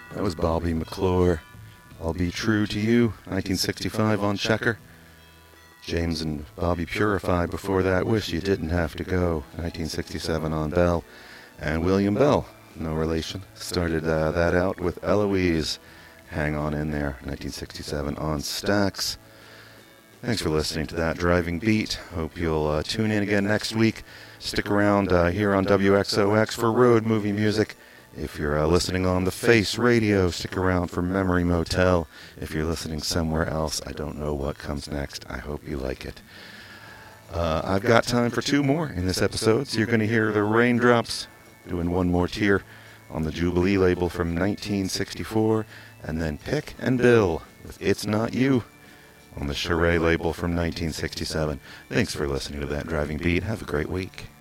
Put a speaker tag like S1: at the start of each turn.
S1: That was Bobby McClure. I'll Be True to You, 1965 on Checker. James and Bobby Purify before that, Wish You Didn't Have to Go, 1967 on Bell. And William Bell, no relation, started that out with Eloise, Hang On In There, 1967 on Stax. Thanks for listening to that Driving Beat. Hope you'll tune in again next week. Stick around here on WXOX for road movie music. If you're listening on the Face Radio, stick around for Memory Motel. If you're listening somewhere else, I don't know what comes next. I hope you like it. I've got time for two more in this episode, so you're going to hear the Raindrops doing One More Tear on the Jubilee label from 1964, and then Pick and Bill with It's Not You on the Charade label from 1967. Thanks for listening to that Driving Beat. Have a great week.